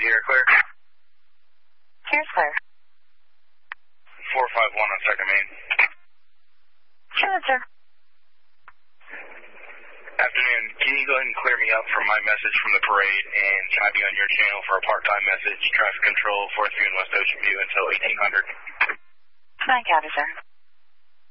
here, clear? Here's clear. 451 on second main. Sure, sir. Afternoon. Can you go ahead and clear me up from my message from the parade, and can I be on your channel for a part-time message, traffic control, 4th View and West Ocean View until 1800? Fine, copy, sir.